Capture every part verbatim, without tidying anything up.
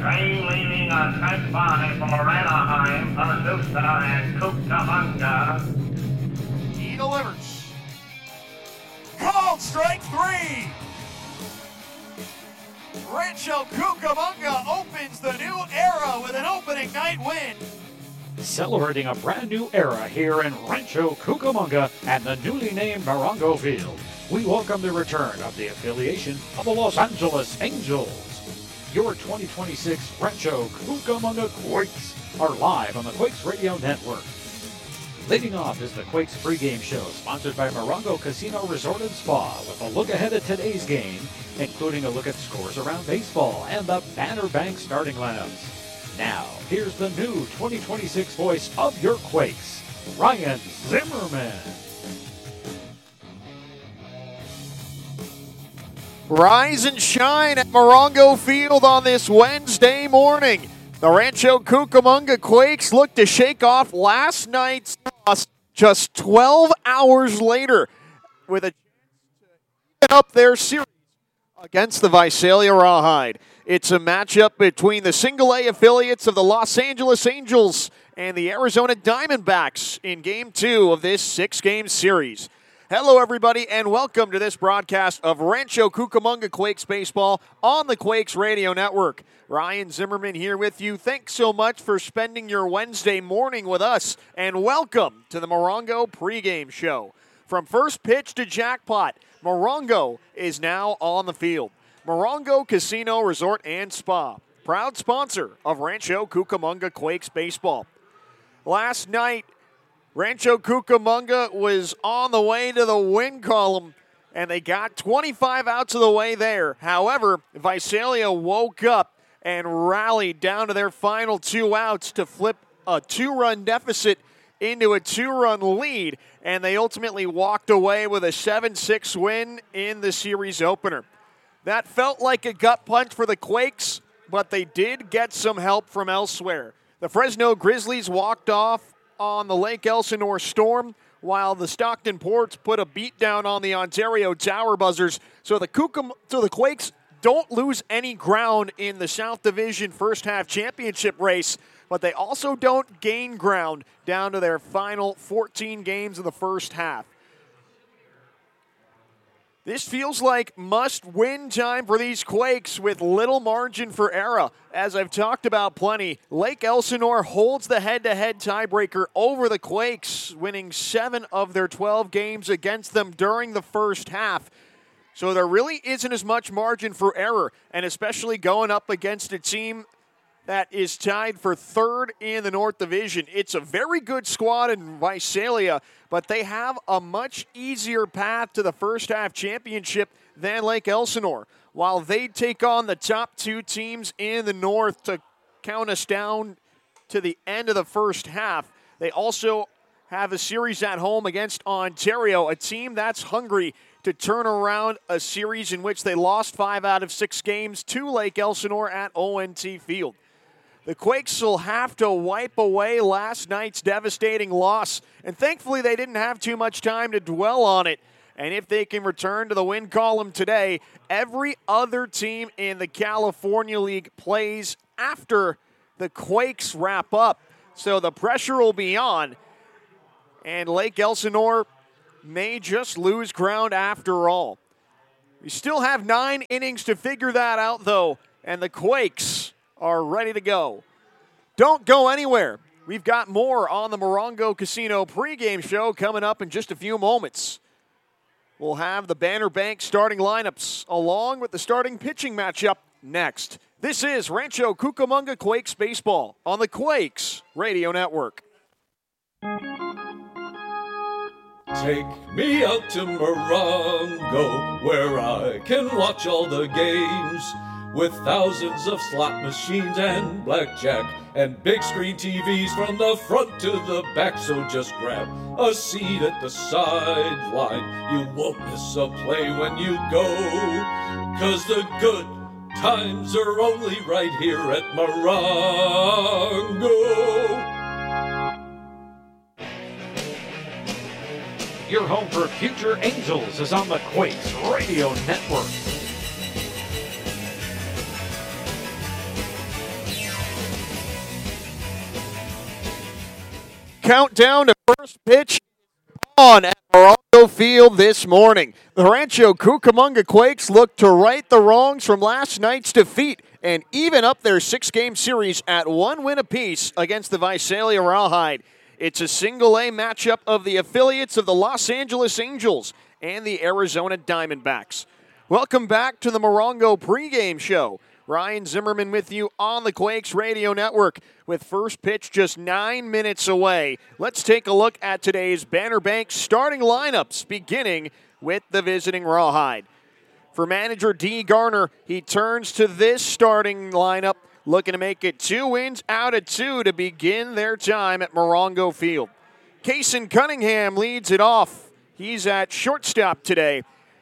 train leaving on track five for Anaheim, Paducah, and Cucamonga. He delivers. Called strike three. Rancho Cucamonga opens the new era with an opening night win. Celebrating a brand new era here in Rancho Cucamonga and the newly named Morongo Field. We welcome the return of the affiliation of the Los Angeles Angels. Your twenty twenty-six Rancho Cucamonga Quakes are live on the Quakes Radio Network. Leading off is the Quakes pregame show, sponsored by Morongo Casino Resort and Spa, with a look ahead at today's game, including a look at scores around baseball and the Banner Bank starting lineups. Now, here's the new twenty twenty-six voice of your Quakes, Ryan Zimmerman. Rise and shine at Morongo Field on this Wednesday morning. The Rancho Cucamonga Quakes look to shake off last night's loss just twelve hours later with a chance to even up their series against the Visalia Rawhide. It's a matchup between the single A affiliates of the Los Angeles Angels and the Arizona Diamondbacks in Game two of this six-game series. Hello, everybody, and welcome to this broadcast of Rancho Cucamonga Quakes Baseball on the Quakes Radio Network. Ryan Zimmerman here with you. Thanks so much for spending your Wednesday morning with us, and welcome to the Morongo pregame show. From first pitch to jackpot, Morongo is now on the field. Morongo Casino Resort and Spa, proud sponsor of Rancho Cucamonga Quakes Baseball. Last night, Rancho Cucamonga was on the way to the win column, and they got twenty-five outs of the way there. However, Visalia woke up and rallied down to their final two outs to flip a two-run deficit into a two-run lead, and they ultimately walked away with a seven six win in the series opener. That felt like a gut punch for the Quakes, but they did get some help from elsewhere. The Fresno Grizzlies walked off on the Lake Elsinore Storm, while the Stockton Ports put a beat down on the Ontario Tower Buzzers. So the Cucam- so the Quakes don't lose any ground in the South Division first half championship race, but they also don't gain ground down to their final fourteen games of the first half. This feels like must-win time for these Quakes with little margin for error. As I've talked about plenty, Lake Elsinore holds the head-to-head tiebreaker over the Quakes, winning seven of their twelve games against them during the first half. So there really isn't as much margin for error, and especially going up against a team that is tied for third in the North Division. It's a very good squad in Visalia, but they have a much easier path to the first half championship than Lake Elsinore. While they take on the top two teams in the North to count us down to the end of the first half, they also have a series at home against Ontario, a team that's hungry to turn around a series in which they lost five out of six games to Lake Elsinore at O N T Field. The Quakes will have to wipe away last night's devastating loss, and thankfully they didn't have too much time to dwell on it. And if they can return to the win column today, every other team in the California League plays after the Quakes wrap up. So the pressure will be on, and Lake Elsinore may just lose ground after all. We still have nine innings to figure that out, though, and the Quakes are ready to go. Don't go anywhere. We've got more on the Morongo Casino pregame show coming up in just a few moments. We'll have the Banner Bank starting lineups along with the starting pitching matchup next. This is Rancho Cucamonga Quakes Baseball on the Quakes Radio Network. Take me out to Morongo, where I can watch all the games, with thousands of slot machines and blackjack and big screen T Vs from the front to the back. So just grab a seat at the sideline. You won't miss a play when you go, 'cause the good times are only right here at Morongo. Your home for future Angels is on the Quakes Radio Network. countdown to first pitch on at Morongo Field this morning. The Rancho Cucamonga Quakes look to right the wrongs from last night's defeat and even up their six-game series at one win apiece against the Visalia Rawhide. It's a single-A matchup of the affiliates of the Los Angeles Angels and the Arizona Diamondbacks. Welcome back to the Morongo pregame show. Ryan Zimmerman with you on the Quakes Radio Network with first pitch just nine minutes away. Let's take a look at today's Banner Bank starting lineups, beginning with the visiting Rawhide. For manager Dee Garner, he turns to this starting lineup, looking to make it two wins out of two to begin their time at Morongo Field. Kaysen Cunningham leads it off. He's at shortstop today.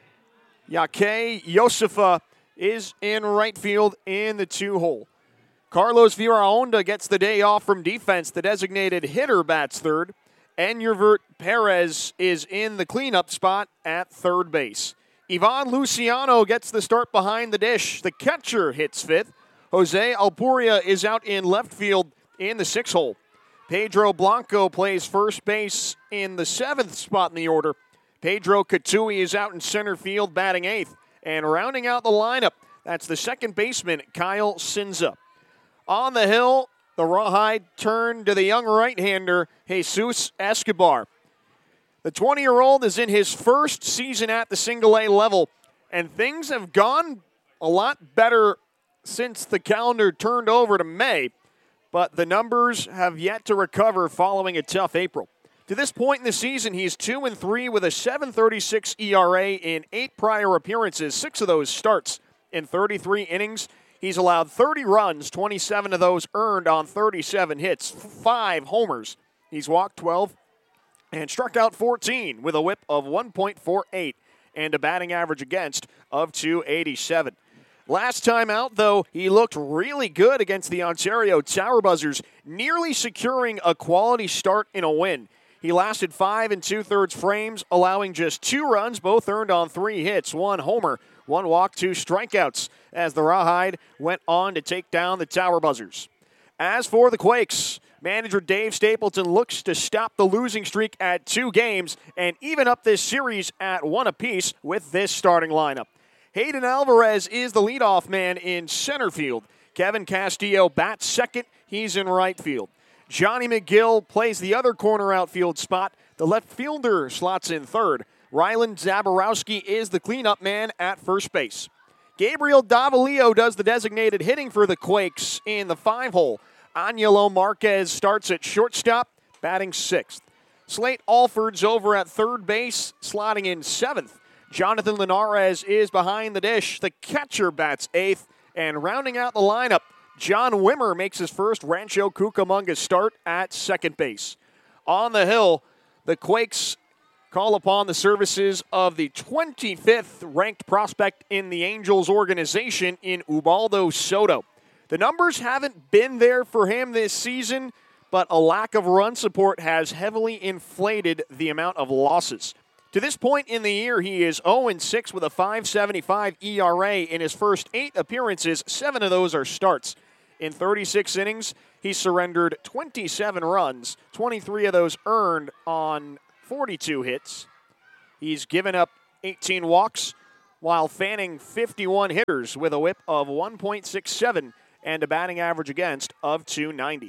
Yake Yosefa is in right field in the two-hole. Carlos Viraonda gets the day off from defense. The designated hitter bats third. And Yervert Perez is in the cleanup spot at third base. Ivan Luciano gets the start behind the dish. The catcher hits fifth. Jose Alpuria is out in left field in the six-hole. Pedro Blanco plays first base in the seventh spot in the order. Pedro Katui is out in center field batting eighth. And rounding out the lineup, that's the second baseman, Kyle Sinza. On the hill, the Rawhide turn to the young right-hander, Jesus Escobar. The twenty-year-old is in his first season at the single-A level, and things have gone a lot better since the calendar turned over to May, but the numbers have yet to recover following a tough April. To this point in the season, he's two and three with a seven thirty-six E R A in eight prior appearances, six of those starts in thirty-three innings. He's allowed thirty runs, twenty-seven of those earned on thirty-seven hits, five homers. He's walked twelve and struck out fourteen with a whip of one point four eight and a batting average against of two eighty-seven. Last time out, though, he looked really good against the Ontario Tower Buzzers, nearly securing a quality start in a win. He lasted five and two-thirds frames, allowing just two runs, both earned on three hits, one homer, one walk, two strikeouts, as the Rawhide went on to take down the Tower Buzzers. As for the Quakes, manager Dave Stapleton looks to stop the losing streak at two games and even up this series at one apiece with this starting lineup. Hayden Alvarez is the leadoff man in center field. Kevin Castillo bats second. He's in right field. Johnny McGill plays the other corner outfield spot. The left fielder slots in third. Ryland Zaborowski is the cleanup man at first base. Gabriel Davalillo does the designated hitting for the Quakes in the five-hole. Angelo Marquez starts at shortstop, batting sixth. Slate Alford's over at third base, slotting in seventh. Jonathan Linares is behind the dish. The catcher bats eighth. And rounding out the lineup, John Wimmer makes his first Rancho Cucamonga start at second base. On the hill, the Quakes call upon the services of the twenty-fifth ranked prospect in the Angels organization in Ubaldo Soto. The numbers haven't been there for him this season, but a lack of run support has heavily inflated the amount of losses. To this point in the year, he is oh and six with a five seventy-five E R A in his first eight appearances. Seven of those are starts. In thirty-six innings, he surrendered twenty-seven runs, twenty-three of those earned on forty-two hits. He's given up eighteen walks while fanning fifty-one hitters with a whip of one point six seven and a batting average against of two ninety.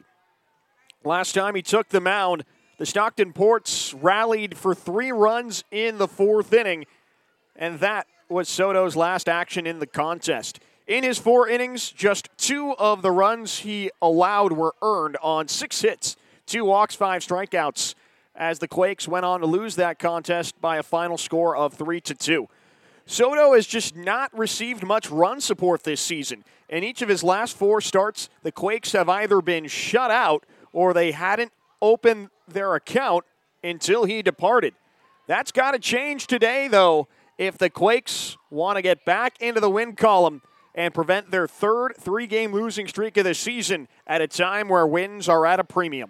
Last time he took the mound, the Stockton Ports rallied for three runs in the fourth inning, and that was Soto's last action in the contest. In his four innings, just two of the runs he allowed were earned on six hits, two walks, five strikeouts, as the Quakes went on to lose that contest by a final score of three to two. Soto has just not received much run support this season. In each of his last four starts, the Quakes have either been shut out or they hadn't opened their account until he departed. That's got to change today, though, if the Quakes want to get back into the win column and prevent their third three-game losing streak of the season at a time where wins are at a premium.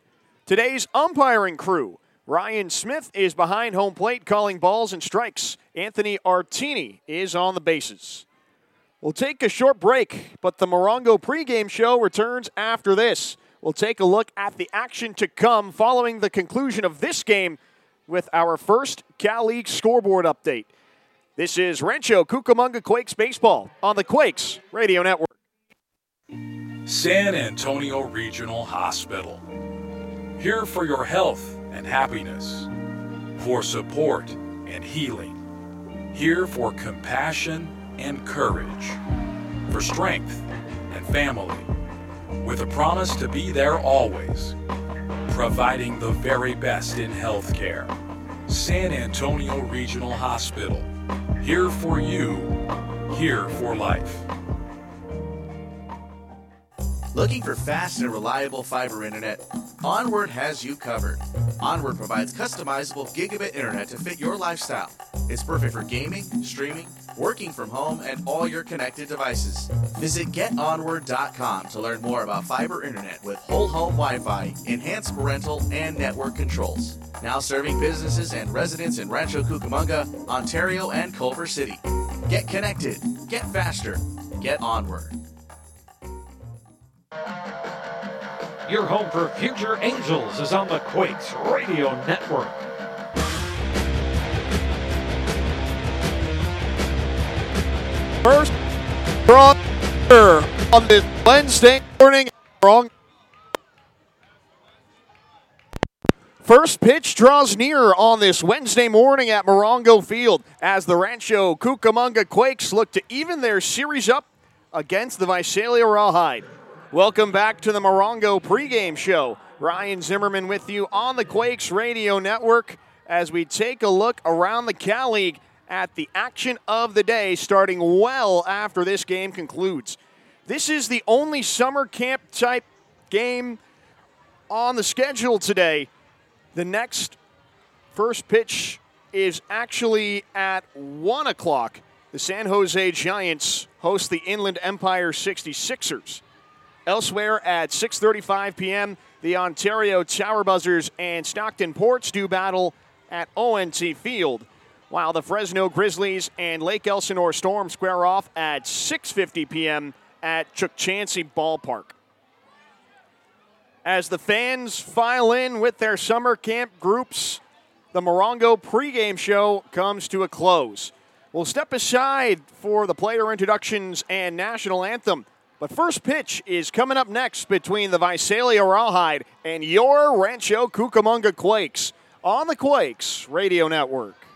Today's umpiring crew: Ryan Smith is behind home plate calling balls and strikes. Anthony Artini is on the bases. We'll take a short break, but the Morongo pregame show returns after this. We'll take a look at the action to come following the conclusion of this game with our first Cal League scoreboard update. This is Rancho Cucamonga Quakes baseball on the Quakes Radio Network. San Antonio Regional Hospital. Here for your health and happiness, for support and healing. Here for compassion and courage, for strength and family, with a promise to be there always, providing the very best in healthcare. San Antonio Regional Hospital. Here for you, here for life. Looking for fast and reliable fiber internet? Onward has you covered. Onward provides customizable gigabit internet to fit your lifestyle. It's perfect for gaming, streaming, working from home, and all your connected devices. Visit get onward dot com to learn more about fiber internet with whole home Wi-Fi, enhanced parental, and network controls. Now serving businesses and residents in Rancho Cucamonga, Ontario, and Culver City. Get connected, get faster, get Onward. Your home for future Angels is on the Quakes Radio Network. First, draw on this Wednesday morning. Wrong. First pitch draws near on this Wednesday morning at Morongo Field as the Rancho Cucamonga Quakes look to even their series up against the Visalia Rawhide. Welcome back to the Morongo pregame show. Ryan Zimmerman with you on the Quakes Radio Network as we take a look around the Cal League at the action of the day, starting well after this game concludes. This is the only summer camp type game on the schedule today. The next first pitch is actually at one o'clock. The San Jose Giants host the Inland Empire sixty-sixers. Elsewhere at six thirty-five p.m., the Ontario Tower Buzzers and Stockton Ports do battle at O N T Field, while the Fresno Grizzlies and Lake Elsinore Storm square off at six fifty p.m. at Chukchansi Ballpark. As the fans file in with their summer camp groups, the Morongo pregame show comes to a close. We'll step aside for the player introductions and national anthem. But first pitch is coming up next between the Visalia Rawhide and your Rancho Cucamonga Quakes on the Quakes Radio Network.